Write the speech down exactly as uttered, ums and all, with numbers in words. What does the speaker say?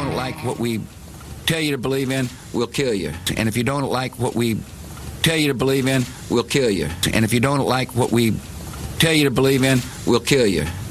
don't like what we tell you to believe in, we'll kill you. And if you don't like what we tell you to believe in, we'll kill you. And if you don't like what we tell you to believe in, we'll kill you.